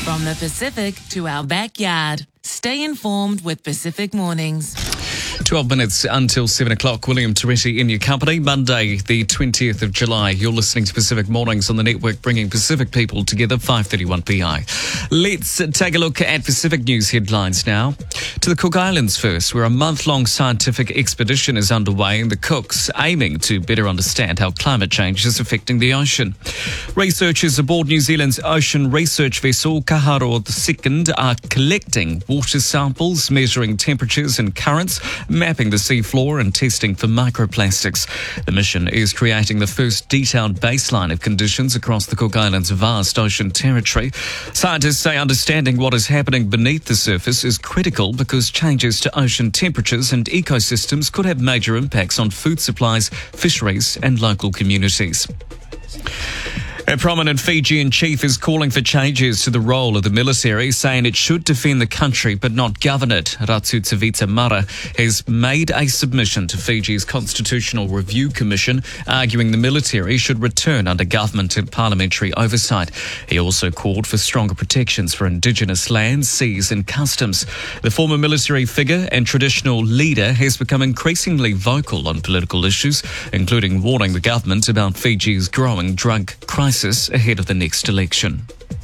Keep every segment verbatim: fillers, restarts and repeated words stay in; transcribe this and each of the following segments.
From the Pacific to our backyard. Stay informed with Pacific Mornings. twelve minutes until seven o'clock. William Toretti in your company. Monday, the twentieth of July. You're listening to Pacific Mornings on the network, bringing Pacific people together, five thirty-one P I. Let's take a look at Pacific news headlines now. To the Cook Islands first, where a month-long scientific expedition is underway in the Cooks, aiming to better understand how climate change is affecting the ocean. Researchers aboard New Zealand's ocean research vessel Kaharo the Second are collecting water samples, measuring temperatures and currents, mapping the seafloor and testing for microplastics. The mission is creating the first detailed baseline of conditions across the Cook Islands' vast ocean territory. Scientists say understanding what is happening beneath the surface is critical because changes to ocean temperatures and ecosystems could have major impacts on food supplies, fisheries and local communities. A prominent Fijian chief is calling for changes to the role of the military, saying it should defend the country but not govern it. Ratutsivita Mara has made a submission to Fiji's Constitutional Review Commission, arguing the military should return under government and parliamentary oversight. He also called for stronger protections for indigenous lands, seas and customs. The former military figure and traditional leader has become increasingly vocal on political issues, including warning the government about Fiji's growing drug crisis ahead of the next election.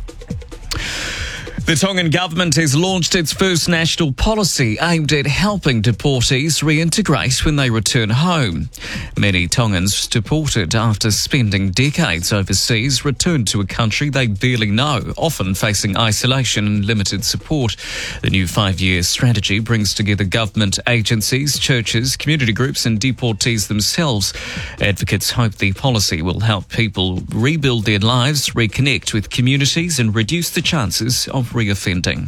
The Tongan government has launched its first national policy aimed at helping deportees reintegrate when they return home. Many Tongans deported after spending decades overseas return to a country they barely know, often facing isolation and limited support. The new five-year strategy brings together government agencies, churches, community groups and deportees themselves. Advocates hope the policy will help people rebuild their lives, reconnect with communities and reduce the chances of reoffending.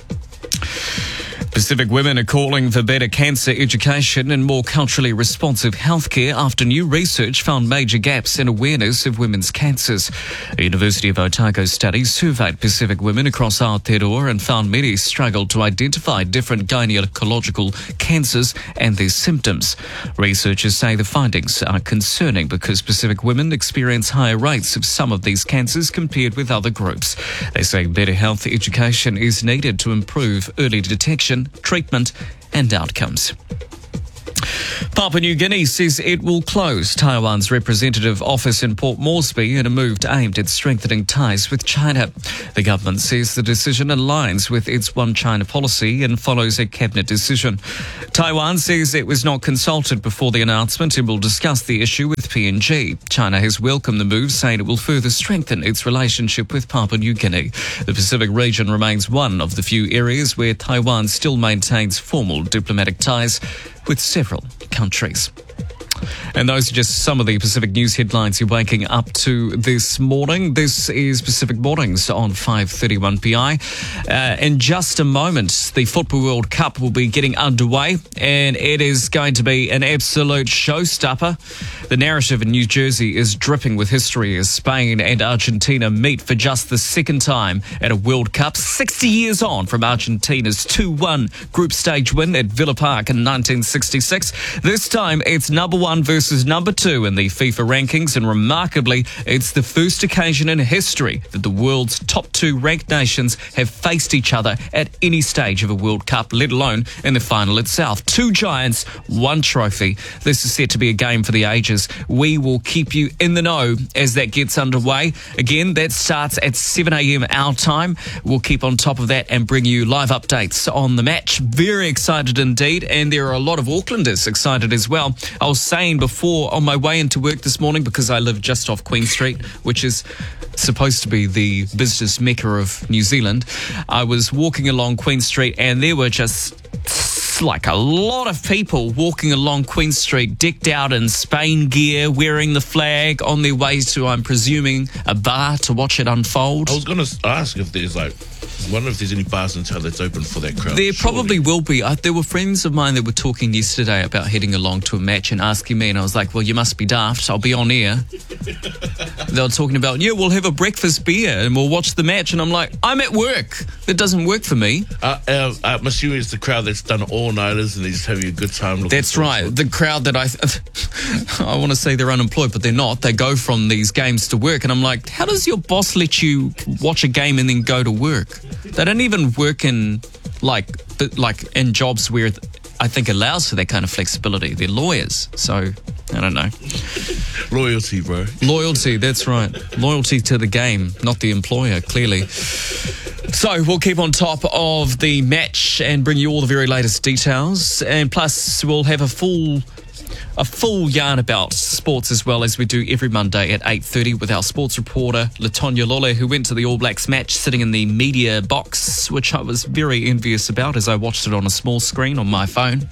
Pacific women are calling for better cancer education and more culturally responsive healthcare after new research found major gaps in awareness of women's cancers. A University of Otago study surveyed Pacific women across Aotearoa and found many struggled to identify different gynecological cancers and their symptoms. Researchers say the findings are concerning because Pacific women experience higher rates of some of these cancers compared with other groups. They say better health education is needed to improve early detection, treatment and outcomes. Papua New Guinea says it will close Taiwan's representative office in Port Moresby in a move aimed at strengthening ties with China. The government says the decision aligns with its One China policy and follows a cabinet decision. Taiwan says it was not consulted before the announcement and will discuss the issue with P N G. China has welcomed the move, saying it will further strengthen its relationship with Papua New Guinea. The Pacific region remains one of the few areas where Taiwan still maintains formal diplomatic ties with several countries. And those are just some of the Pacific news headlines you're waking up to this morning. This is Pacific Mornings on five thirty-one P I. Uh, in just a moment, the Football World Cup will be getting underway, and it is going to be an absolute showstopper. The narrative in New Jersey is dripping with history as Spain and Argentina meet for just the second time at a World Cup, sixty years on from Argentina's two one group stage win at Villa Park in nineteen sixty-six. This time, it's number one versus number two in the FIFA rankings, and remarkably, it's the first occasion in history that the world's top two ranked nations have faced each other at any stage of a World Cup, let alone in the final itself. Two giants, one trophy. This is set to be a game for the ages. We will keep you in the know as that gets underway. Again, that starts at seven a.m. our time. We'll keep on top of that and bring you live updates on the match. Very excited indeed, and there are a lot of Aucklanders excited as well. I was saying before on my way into work this morning, because I live just off Queen Street, which is supposed to be the business mecca of New Zealand, I was walking along Queen Street and there were just like a lot of people walking along Queen Street, decked out in Spain gear, wearing the flag, on their way to, I'm presuming, a bar to watch it unfold. I was going to ask if there's like, I wonder if there's any bars in town that's open for that crowd. There surely. probably will be. I, there were friends of mine that were talking yesterday about heading along to a match and asking me, and I was like, well, you must be daft. I'll be on air. They were talking about, yeah, we'll have a breakfast beer and we'll watch the match. And I'm like, I'm at work. That doesn't work for me. Uh, uh, I'm assuming it's the crowd that's done all all-nighters and they're just having a good time. looking That's for right. it. The crowd that I, I want to say they're unemployed, but they're not. They go from these games to work, and I'm like, how does your boss let you watch a game and then go to work? They don't even work in like the, like in jobs where I think allows for that kind of flexibility. They're lawyers, so I don't know. Loyalty, bro. Loyalty, that's right. Loyalty to the game, not the employer, clearly. So we'll keep on top of the match and bring you all the very latest details. And plus, we'll have a full a full yarn about sports as well, as we do every Monday at eight thirty with our sports reporter, Latonya Lole, who went to the All Blacks match sitting in the media box, which I was very envious about as I watched it on a small screen on my phone.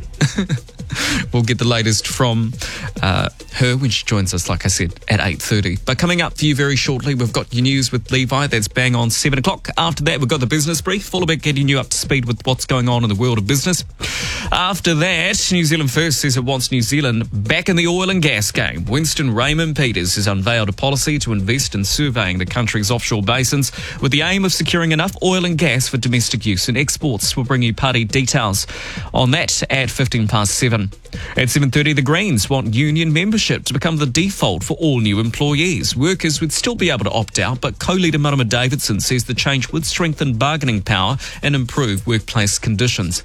We'll get the latest from uh, her when she joins us, like I said, at eight thirty. But coming up for you very shortly, we've got your news with Levi. That's bang on seven o'clock. After that, we've got the business brief, all about getting you up to speed with what's going on in the world of business. After that, New Zealand First says it wants New Zealand back in the oil and gas game. Winston Raymond Peters has unveiled a policy to invest in surveying the country's offshore basins with the aim of securing enough oil and gas for domestic use and exports. We'll bring you party details on that at fifteen past seven. At seven thirty, the Greens want union membership to become the default for all new employees. Workers would still be able to opt out, but co-leader Marama Davidson says the change would strengthen bargaining power and improve workplace conditions.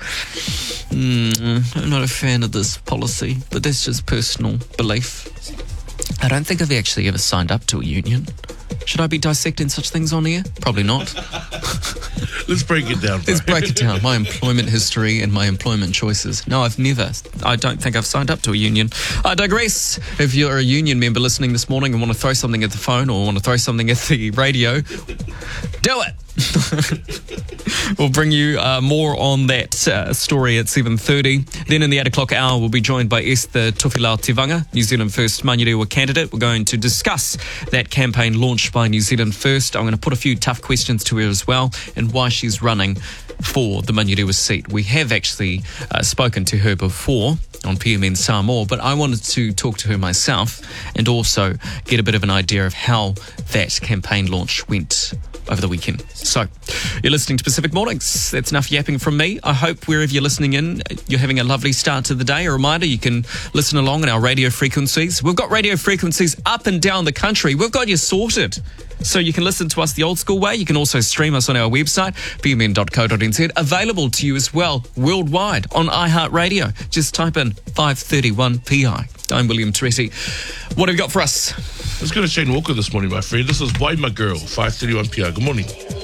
Mm, I'm not a fan of this policy, but that's just personal belief. I don't think I've actually ever signed up to a union. Should I be dissecting such things on air? Probably not. Let's break it down, bro. Let's break it down. My employment history and my employment choices. No, I've never. I don't think I've signed up to a union. I digress. If you're a union member listening this morning and want to throw something at the phone or want to throw something at the radio, do it. We'll bring you uh, more on that uh, story at seven thirty. Then in the eight o'clock hour, we'll be joined by Esther Tufilau Tivanga, New Zealand First Manurewa candidate. We're going to discuss that campaign launched by New Zealand First. I'm going to put a few tough questions to her as well and why she's running for the Manurewa seat. We have actually uh, spoken to her before on P M N Samoa, but I wanted to talk to her myself and also get a bit of an idea of how that campaign launch went over the weekend. So, you're listening to Pacific Mornings. That's enough yapping from me. I hope wherever you're listening in, you're having a lovely start to the day. A reminder, you can listen along on our radio frequencies. We've got radio frequencies up and down the country. We've got you sorted. So you can listen to us the old school way. You can also stream us on our website, p m n dot co dot n z. Available to you as well worldwide on iHeartRadio. Just type in five thirty-one P I. I'm William Tretti. What have you got for us? Let's go to Shane Walker this morning, my friend. This is Why My Girl, five thirty-one P I. Good morning.